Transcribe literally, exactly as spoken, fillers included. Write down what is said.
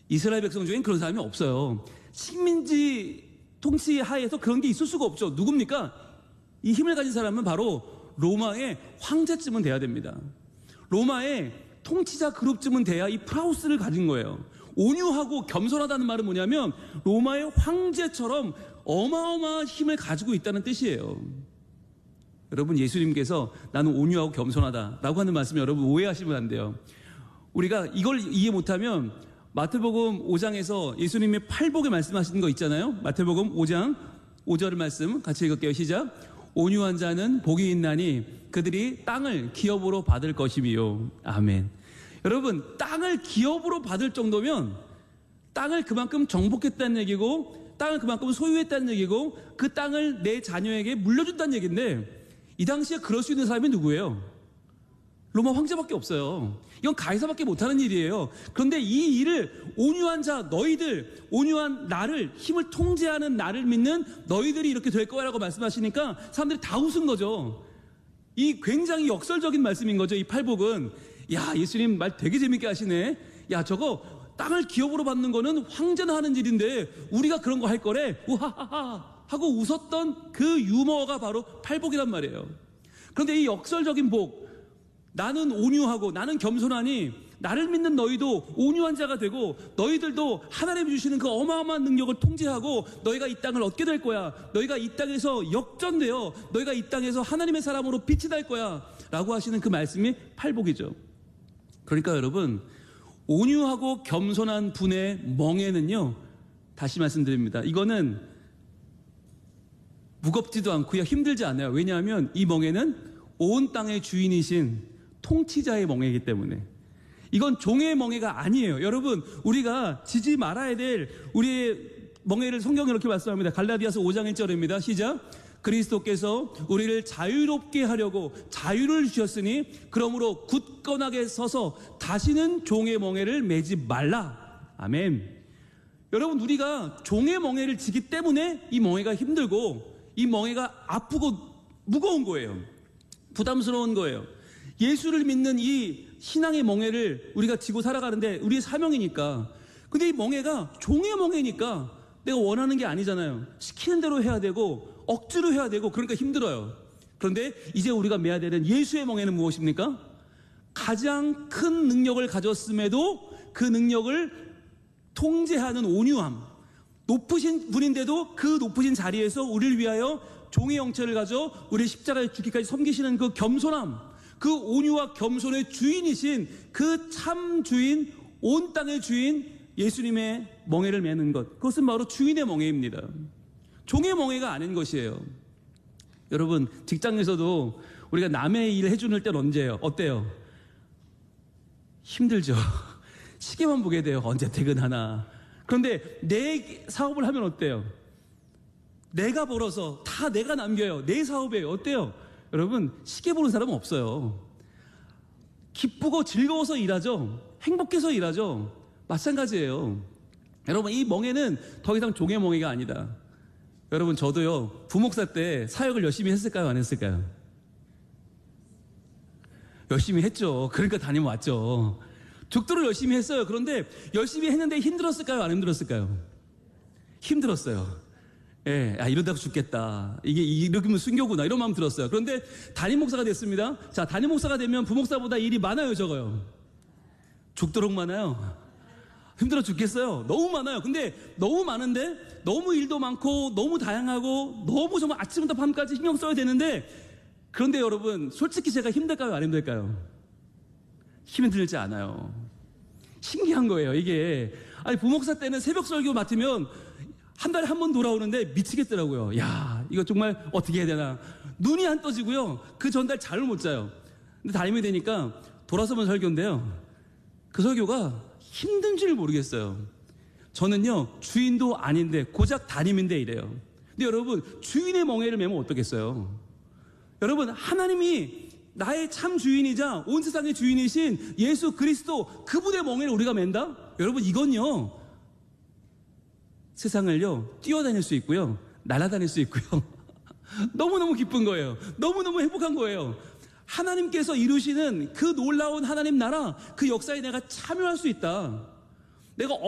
이스라엘 백성 중엔 그런 사람이 없어요. 식민지 통치 하에서 그런 게 있을 수가 없죠. 누굽니까? 이 힘을 가진 사람은 바로 로마의 황제쯤은 돼야 됩니다. 로마의 통치자 그룹쯤은 돼야 이 프라우스를 가진 거예요. 온유하고 겸손하다는 말은 뭐냐면 로마의 황제처럼 어마어마한 힘을 가지고 있다는 뜻이에요. 여러분, 예수님께서 나는 온유하고 겸손하다라고 하는 말씀 여러분 오해하시면 안 돼요. 우리가 이걸 이해 못하면 마태복음 오 장에서 예수님의 팔복을 말씀하시는 거 있잖아요. 마태복음 오 장 오 절 말씀 같이 읽을게요. 시작. 온유한 자는 복이 있나니 그들이 땅을 기업으로 받을 것이미요. 아멘. 여러분, 땅을 기업으로 받을 정도면 땅을 그만큼 정복했다는 얘기고 땅을 그만큼 소유했다는 얘기고 그 땅을 내 자녀에게 물려준다는 얘기인데 이 당시에 그럴 수 있는 사람이 누구예요? 로마 황제밖에 없어요. 이건 가이사밖에 못하는 일이에요. 그런데 이 일을 온유한 자 너희들, 온유한 나를, 힘을 통제하는 나를 믿는 너희들이 이렇게 될 거라고 말씀하시니까 사람들이 다 웃은 거죠. 이 굉장히 역설적인 말씀인 거죠. 이 팔복은. 야, 예수님 말 되게 재밌게 하시네. 야, 저거 땅을 기업으로 받는 거는 황제나 하는 일인데 우리가 그런 거 할 거래. 우하하하 하고 웃었던 그 유머가 바로 팔복이란 말이에요. 그런데 이 역설적인 복, 나는 온유하고 나는 겸손하니 나를 믿는 너희도 온유한 자가 되고 너희들도 하나님이 주시는 그 어마어마한 능력을 통제하고 너희가 이 땅을 얻게 될 거야. 너희가 이 땅에서 역전되어 너희가 이 땅에서 하나님의 사람으로 빛이 날 거야 라고 하시는 그 말씀이 팔복이죠. 그러니까 여러분, 온유하고 겸손한 분의 멍에는요, 다시 말씀드립니다. 이거는 무겁지도 않고요, 힘들지 않아요. 왜냐하면 이 멍에는 온 땅의 주인이신 통치자의 멍에이기 때문에. 이건 종의 멍에가 아니에요. 여러분, 우리가 지지 말아야 될 우리의 멍에를 성경이 이렇게 말씀합니다. 갈라디아서 오 장 일 절입니다. 시작. 그리스도께서 우리를 자유롭게 하려고 자유를 주셨으니 그러므로 굳건하게 서서 다시는 종의 멍에를 매지 말라. 아멘. 여러분, 우리가 종의 멍에를 지기 때문에 이 멍에가 힘들고 이 멍에가 아프고 무거운 거예요. 부담스러운 거예요. 예수를 믿는 이 신앙의 멍에를 우리가 지고 살아가는데 우리의 사명이니까. 근데 이 멍에가 종의 멍에니까 내가 원하는 게 아니잖아요. 시키는 대로 해야 되고 억지로 해야 되고 그러니까 힘들어요. 그런데 이제 우리가 매야 되는 예수의 멍에는 무엇입니까? 가장 큰 능력을 가졌음에도 그 능력을 통제하는 온유함. 높으신 분인데도 그 높으신 자리에서 우리를 위하여 종의 형체를 가져 우리 십자가에 죽기까지 섬기시는 그 겸손함, 그 온유와 겸손의 주인이신 그 참 주인, 온 땅의 주인 예수님의 멍에를 매는 것, 그것은 바로 주인의 멍에입니다. 종의 멍에가 아닌 것이에요. 여러분, 직장에서도 우리가 남의 일을 해주는 때는 언제예요? 어때요? 힘들죠. 시계만 보게 돼요. 언제 퇴근하나. 그런데 내 사업을 하면 어때요? 내가 벌어서 다 내가 남겨요. 내 사업이에요. 어때요? 여러분, 시계 보는 사람은 없어요. 기쁘고 즐거워서 일하죠. 행복해서 일하죠. 마찬가지예요. 여러분, 이 멍에는 더 이상 종의 멍에가 아니다. 여러분, 저도요, 부목사 때 사역을 열심히 했을까요? 안 했을까요? 열심히 했죠. 그러니까 다니면 왔죠. 죽도록 열심히 했어요. 그런데 열심히 했는데 힘들었을까요? 안 힘들었을까요? 힘들었어요. 예, 아, 이러다가 죽겠다. 이게 이러면 순교구나. 이런 마음 들었어요. 그런데 담임 목사가 됐습니다. 자, 담임 목사가 되면 부목사보다 일이 많아요, 적어요? 죽도록 많아요. 힘들어 죽겠어요. 너무 많아요. 근데 너무 많은데 너무 일도 많고 너무 다양하고 너무 정말 아침부터 밤까지 신경 써야 되는데, 그런데 여러분, 솔직히 제가 힘들까요? 안 힘들까요? 힘들지 않아요. 신기한 거예요, 이게. 아니, 부목사 때는 새벽 설교 맡으면 한 달에 한 번 돌아오는데 미치겠더라고요. 야, 이거 정말 어떻게 해야 되나. 눈이 안 떠지고요. 그 전달 잠을 못 자요. 근데 담임이 되니까 돌아서면 설교인데요. 그 설교가 힘든 줄 모르겠어요. 저는요, 주인도 아닌데 고작 담임인데 이래요. 근데 여러분, 주인의 멍에를 매면 어떻겠어요? 여러분, 하나님이 나의 참 주인이자 온 세상의 주인이신 예수 그리스도, 그분의 멍에를 우리가 맨다? 여러분, 이건요, 세상을요 뛰어다닐 수 있고요, 날아다닐 수 있고요 너무너무 기쁜 거예요. 너무너무 행복한 거예요. 하나님께서 이루시는 그 놀라운 하나님 나라, 그 역사에 내가 참여할 수 있다. 내가